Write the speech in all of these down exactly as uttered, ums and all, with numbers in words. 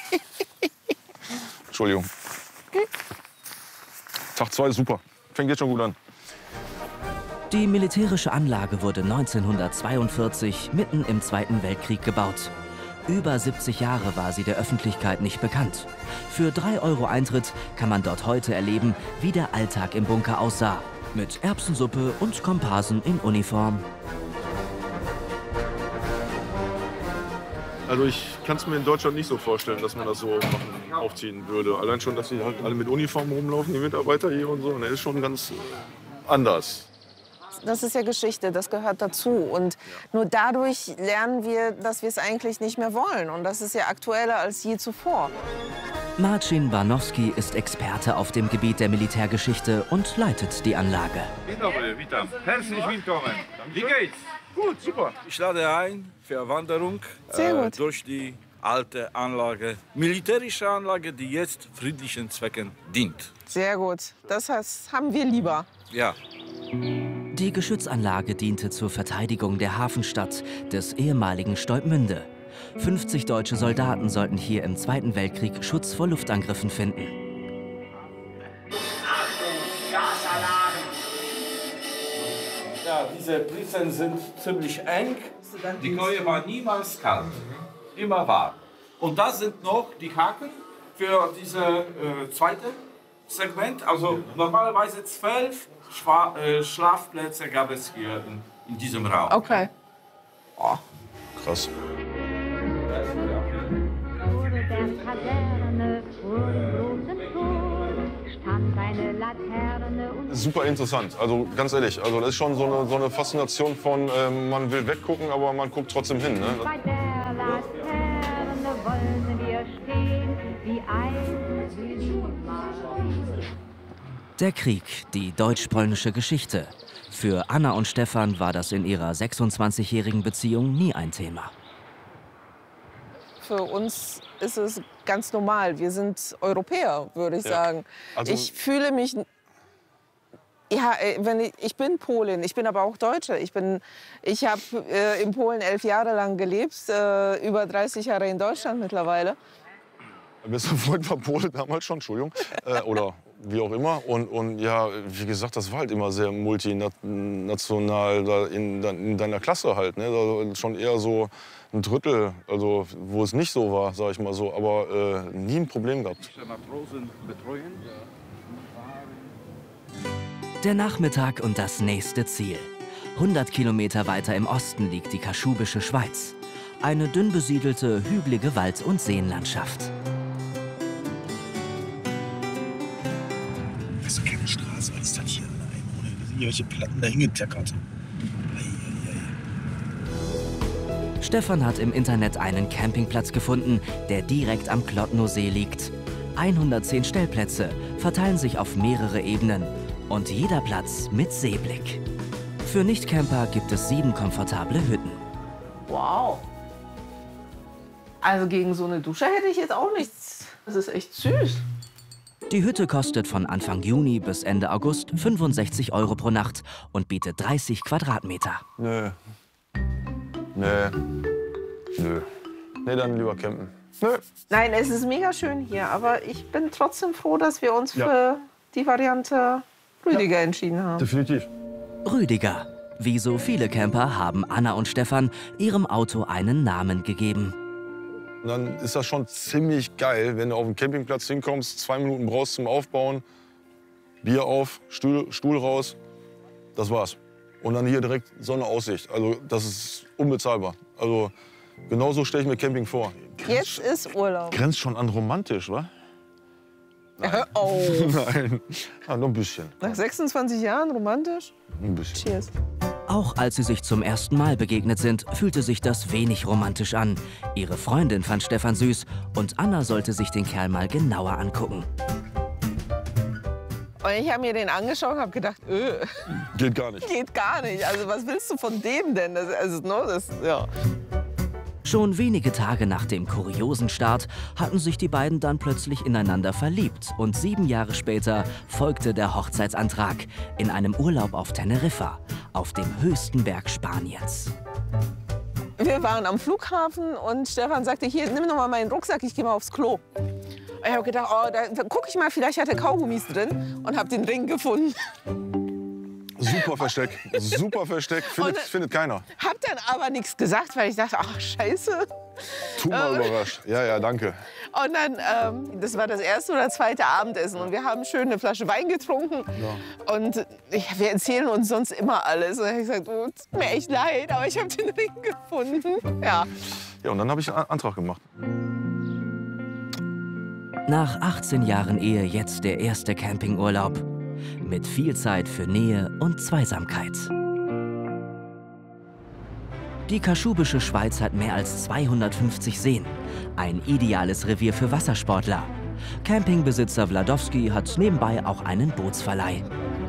Entschuldigung. Tag zwei, super. Fängt jetzt schon gut an. Die militärische Anlage wurde neunzehnhundertzweiundvierzig mitten im Zweiten Weltkrieg gebaut. Über siebzig Jahre war sie der Öffentlichkeit nicht bekannt. Für drei Euro Eintritt kann man dort heute erleben, wie der Alltag im Bunker aussah. Mit Erbsensuppe und Komparsen in Uniform. Also ich kann es mir in Deutschland nicht so vorstellen, dass man das so machen, aufziehen würde. Allein schon, dass sie halt alle mit Uniform rumlaufen, die Mitarbeiter hier und so. Und das ist schon ganz anders. Das ist ja Geschichte, das gehört dazu. Und nur dadurch lernen wir, dass wir es eigentlich nicht mehr wollen. Und das ist ja aktueller als je zuvor. Marcin Barnowski ist Experte auf dem Gebiet der Militärgeschichte und leitet die Anlage. Dzień dobry, witam. Herzlich willkommen. Wie geht's? Gut, super. Ich lade ein für Wanderung Sehr gut. äh, durch die alte Anlage, militärische Anlage, die jetzt friedlichen Zwecken dient. Sehr gut. Das heißt, haben wir lieber. Ja. Die Geschützanlage diente zur Verteidigung der Hafenstadt des ehemaligen Stolpmünde. fünfzig deutsche Soldaten sollten hier im Zweiten Weltkrieg Schutz vor Luftangriffen finden. Ja, diese Pritzen sind ziemlich eng. Die Koje war niemals kalt, immer warm. Und das sind noch die Haken für dieses äh, zweite Segment. Also normalerweise zwölf Schwa äh, Schlafplätze gab es hier in, in diesem Raum. Okay. Oh, krass. Vor der Kaserne, vor dem großen Tor, stand eine Laterne und Super interessant, also ganz ehrlich. Also das ist schon so eine, so eine Faszination von, äh, man will weggucken, aber man guckt trotzdem hin. Ne? bei der Laterne wollen wir stehen, wie ein Willimann. Der Krieg, die deutsch-polnische Geschichte. Für Anna und Stefan war das in ihrer sechsundzwanzigjährigen Beziehung nie ein Thema. Für uns ist es ganz normal. Wir sind Europäer, würde ich Ja. sagen. Also- ich fühle mich... Ja, äh, wenn ich, ich bin Polin, ich bin aber auch Deutsche. Ich, bin, ich habe äh, in Polen elf Jahre lang gelebt, äh, über dreißig Jahre in Deutschland mittlerweile. Mein bester Freund war Pole damals schon, Entschuldigung. Äh, oder wie auch immer. Und, und ja, wie gesagt, das war halt immer sehr multinational da in, in deiner Klasse halt. Ne? Also schon eher so ein Drittel, also wo es nicht so war, sag ich mal so. Aber äh, nie ein Problem gehabt. Matrosen betreuen. Der Nachmittag und das nächste Ziel. hundert Kilometer weiter im Osten liegt die kaschubische Schweiz. Eine dünn besiedelte, hügelige Wald- und Seenlandschaft. Das ist doch keine Straße, was ist das hier? Nein, ohne da sind irgendwelche Platten da hingetackert. Stefan hat im Internet einen Campingplatz gefunden, der direkt am Klotnosee liegt. hundertzehn Stellplätze verteilen sich auf mehrere Ebenen und jeder Platz mit Seeblick. Für Nichtcamper gibt es sieben komfortable Hütten. Wow. Also gegen so eine Dusche hätte ich jetzt auch nichts. Das ist echt süß. Die Hütte kostet von Anfang Juni bis Ende August fünfundsechzig Euro pro Nacht und bietet dreißig Quadratmeter. Nö. Nee. Nö. Nee, dann lieber campen. Nö. Nein, es ist mega schön hier, aber ich bin trotzdem froh, dass wir uns Ja. für die Variante Rüdiger entschieden haben. Definitiv. Rüdiger. Wie so viele Camper haben Anna und Stefan ihrem Auto einen Namen gegeben. Und dann ist das schon ziemlich geil, wenn du auf den Campingplatz hinkommst, zwei Minuten brauchst zum Aufbauen, Bier auf, Stuhl, Stuhl raus, das war's. Und dann hier direkt Sonneaussicht. Also das ist unbezahlbar. Also genau so stelle ich mir Camping vor. Jetzt ist Urlaub. Grenzt schon an romantisch, wa? Hör auf. Nein, ah, nur ein bisschen. Nach sechsundzwanzig Jahren romantisch? Ein bisschen. Cheers. Auch als sie sich zum ersten Mal begegnet sind, fühlte sich das wenig romantisch an. Ihre Freundin fand Stefan süß und Anna sollte sich den Kerl mal genauer angucken. Und ich habe mir den angeschaut und habe gedacht, öh, Geht gar nicht. geht gar nicht. Also was willst du von dem denn? Das, also, no, das, ja. Schon wenige Tage nach dem kuriosen Start hatten sich die beiden dann plötzlich ineinander verliebt und sieben Jahre später folgte der Hochzeitsantrag in einem Urlaub auf Teneriffa, auf dem höchsten Berg Spaniens. wir waren am Flughafen und Stefan sagte, hier, nimm noch mal meinen Rucksack, ich gehe mal aufs Klo. Ich habe gedacht, oh, da, da gucke ich mal, vielleicht hat er Kaugummis drin und habe den Ring gefunden. Super Versteck, super Versteck, findet, Und- findet keiner. Hab dann aber nichts gesagt, weil ich dachte, ach scheiße. Tu mal überrascht. Ja, ja, danke. Und dann, ähm, das war das erste oder zweite Abendessen und wir haben schön eine Flasche Wein getrunken. Und ich, wir erzählen uns sonst immer alles. Und ich habe gesagt, oh, tut mir echt leid, aber ich habe den Ring gefunden. Ja. Ja, und dann habe ich einen Antrag gemacht. Nach achtzehn Jahren Ehe jetzt der erste Campingurlaub. Mit viel Zeit für Nähe und Zweisamkeit. Die kaschubische Schweiz hat mehr als zweihundertfünfzig Seen. Ein ideales Revier für Wassersportler. Campingbesitzer Wladowski hat nebenbei auch einen Bootsverleih.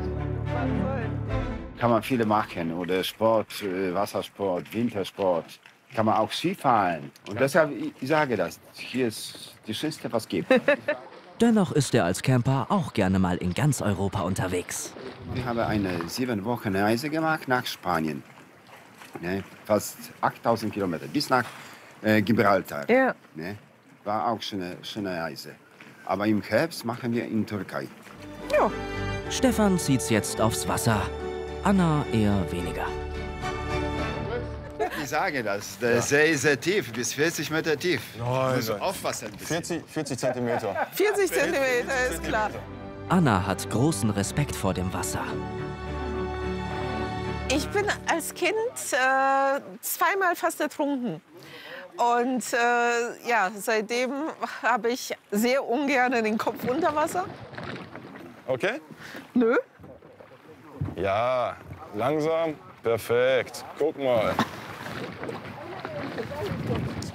Kann man viele machen. Oder Sport, äh, Wassersport, Wintersport. Kann man auch Skifahren. Und deshalb, ich, ich sage das, hier ist das Schönste, was es gibt. Dennoch ist er als Camper auch gerne mal in ganz Europa unterwegs. Wir haben eine sieben Wochen Reise gemacht nach Spanien. Ne? Fast achttausend Kilometer bis nach äh, Gibraltar. Ja. Ne? War auch schon eine schöne Reise. Aber im Herbst machen wir in Türkei. Ja. Stefan zieht's jetzt aufs Wasser. Anna eher weniger. Ich sage das, der See ist sehr tief, bis vierzig Meter tief. Nein, Muss nein. aufpassen. ein bisschen. vierzig, vierzig Zentimeter. vierzig Zentimeter ist klar. Anna hat großen Respekt vor dem Wasser. Ich bin als Kind äh, zweimal fast ertrunken. Und äh, ja, seitdem habe ich sehr ungern den Kopf unter Wasser. Okay? Nö. Ja, langsam. Perfekt. Guck mal.